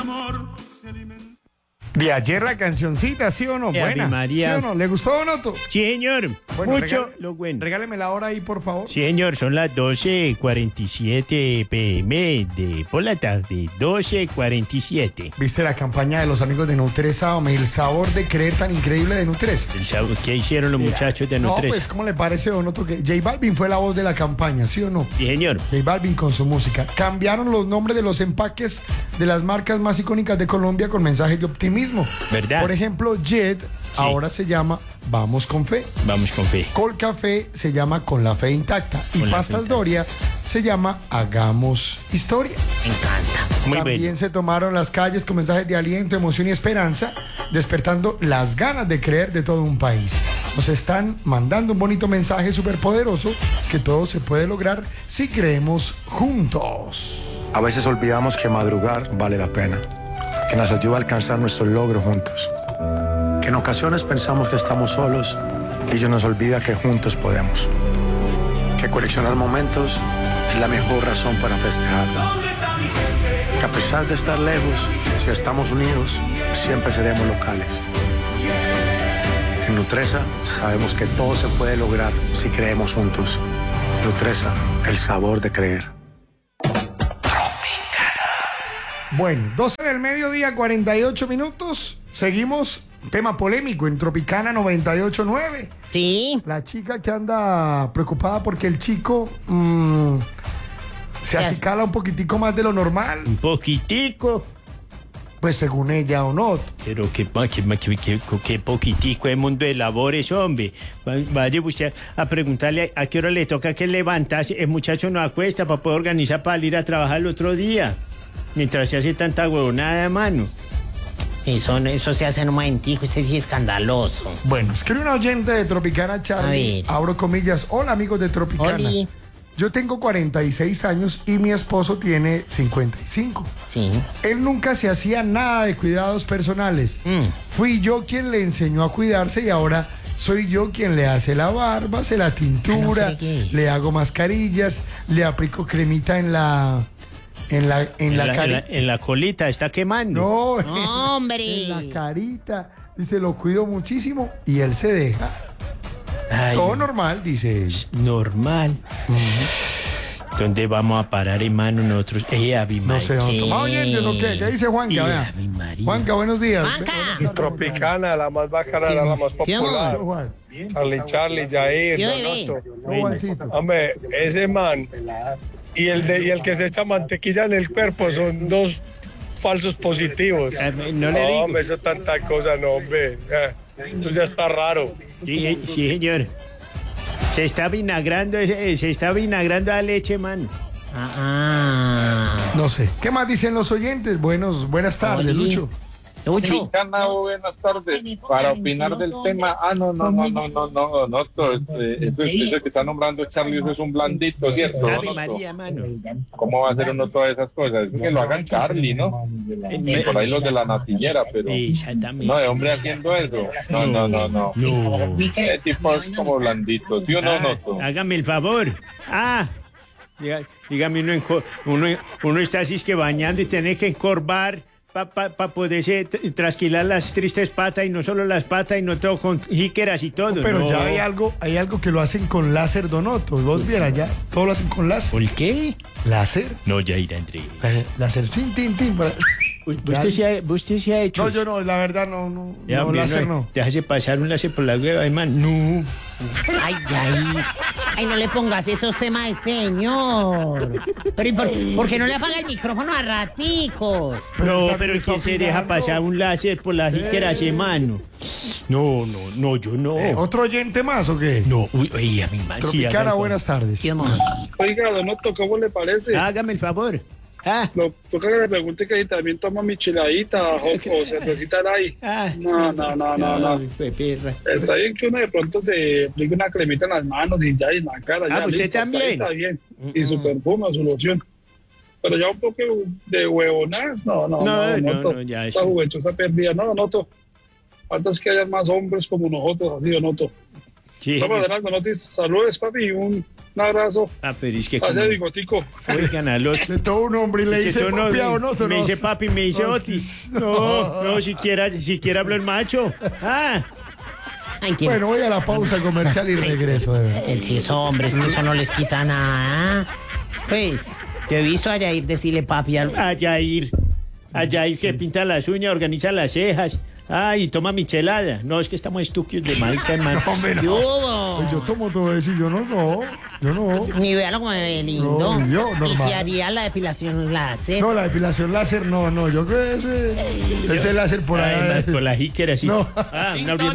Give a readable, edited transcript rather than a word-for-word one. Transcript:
De ayer la cancioncita, ¿sí o no? Buena. María. ¿Sí o no? ¿Le gustó, Donoto? Sí, señor. Bueno, Mucho lo bueno. Regáleme la hora ahí, por favor. Sí, señor. Son las 12:47 p.m. por la tarde. 12:47. ¿Viste la campaña de los amigos de Nutresa, hombre? El sabor de creer tan increíble de Nutresa. ¿Qué hicieron los muchachos de Nutresa? No, pues, ¿cómo le parece, Donoto, que J Balvin fue la voz de la campaña, ¿sí o no? Sí, señor. J Balvin con su música. Cambiaron los nombres de los empaques de las marcas más icónicas de Colombia con mensajes de optimismo. ¿Verdad? Por ejemplo, Jet ahora se llama Vamos con Fe. Vamos con fe. Colcafé se llama Con la Fe Intacta. Y Con la Pastas Fe Intacta. Doria se llama Hagamos Historia. Me encanta. Muy También bien. se tomaron las calles con mensajes de aliento, emoción y esperanza, despertando las ganas de creer de todo un país. Nos están mandando un bonito mensaje súper poderoso que todo se puede lograr si creemos juntos. A veces olvidamos que madrugar vale la pena, que nos ayuda a alcanzar nuestros logros juntos. Que en ocasiones pensamos que estamos solos y se nos olvida que juntos podemos. Que coleccionar momentos es la mejor razón para festejarlo. Que a pesar de estar lejos, si estamos unidos, siempre seremos locales. En Nutresa sabemos que todo se puede lograr si creemos juntos. Nutresa, el sabor de creer. Bueno, 12 del mediodía, 48 minutos. Seguimos. Tema polémico en Tropicana 98.9. Sí. La chica que anda preocupada porque el chico se acicala un poquitico más de lo normal. Un poquitico. Pues según ella o no. Pero qué poquitico de mundo de labores, hombre. Vaya usted a preguntarle a qué hora le toca que levantarse. El muchacho no acuesta para poder organizar para ir a trabajar el otro día. Mientras se hace tanta huevonada de mano. Eso se hace en un momentico, sí es escandaloso. Bueno, escribe una oyente de Tropicana, Charlie. Abro comillas. Hola, amigos de Tropicana. Oli. Yo tengo 46 años y mi esposo tiene 55. Sí. Él nunca se hacía nada de cuidados personales. Fui yo quien le enseñó a cuidarse y ahora soy yo quien le hace la barba, se la tintura, no fregues. le hago mascarillas, le aplico cremita en la carita. En la colita está quemando. No, ¡Hombre! en la carita. Dice, lo cuido muchísimo y él se deja. Ay, Todo normal, dice él. normal. ¿Dónde vamos a parar, hermano, nosotros? No sé, ¿dónde toma oyentes o qué? ¿Qué dice Juanca? Vea. Juanca, buenos días. Juanca. Tropicana, la más bacana, la más ¿Qué popular. Juan. Charlie, Jair, Yo, Donato. Juancito. Hombre, ese man y el que se echa mantequilla en el cuerpo son dos falsos positivos. No le digo. Hombre, eso tanta cosa, no, hombre. Eso ya está raro. Sí, señor. Se está vinagrando la leche, man. No sé. ¿Qué más dicen los oyentes? Buenas tardes, Oli. Lucho. Lucho. Buenas tardes. Para opinar del tema, no, eso que está nombrando Charlie, eso es un blandito, ¿cierto? Ave ¿No? María, mano. ¿Cómo va a hacer uno todas esas cosas? Es que lo hagan Charlie, ¿no? Y por ahí los de la natillera, pero Exactamente. no, de hombre haciendo eso. No. No. Ese tipo es como blandito, ¿sí o no, Noto? Hágame el favor. Dígame, uno está así es que bañando y tiene que encorvar para poderse trasquilar las tristes patas y no solo las patas y no todo con jíqueras y todo. Pero no. ya hay algo que lo hacen con láser, Donoto. Vos vieras ya, todo lo hacen con láser. ¿Por qué? ¿Láser? No, ya irá Andrés. Láser, tin. ¿Usted se ha hecho? No, yo no, la verdad no, Ya, hombre, láser no. Déjase pasar un láser por la hueva, hermano. No. Ay, no le pongas esos temas, señor. Pero ¿y por qué no le apaga el micrófono a raticos? No, también pero está ¿quién se deja opinando. pasar un láser por las jíqueras, hermano? No, yo no. ¿Otro oyente más o qué? No, uy, a mi madre. Tropicana, buenas tardes. Dios mío. Oiga, Donato, ¿cómo le parece? Hágame el favor. Lo toca que le pregunte que si también toma micheladita o cervecita ahí. No. Perra. Está bien que uno de pronto se aplique una cremita en las manos y ya, y en la cara. Ya, ¿usted listo, hasta ahí también? está bien. Y su perfume o su loción. Pero ya un poco de huevonas, no, ya esa eso. juventud está perdida. No, Noto. Falta es que haya más hombres como nosotros, así, Noto. Sí. Vamos a las noticias. Saludos, papi. Un abrazo. Ah, pero es que Pase bigotico. oigan al otro. De todo un hombre y le dice Dice, papi a uno. me dice papi, me dice Otis. No, siquiera habló el macho. Ah. Ay, qué- Bueno, voy a la pausa comercial y regreso, de verdad. Si es hombre, es que eso no les quita nada. Pues, yo he visto a Yair decirle papi al... A Yair que pinta las uñas, organiza las cejas. Ay, toma michelada. No, es que estamos estúpidos de marica, hermano. Hombre, no. ¿Qué hubo? Pues yo tomo todo eso y yo no. Ni véalo como me ve lindo. No, yo, y normal. se haría la depilación láser. No, la depilación láser, no. Yo creo que ese láser por Ay, allá. por la jíquera, sí. No. Ah, una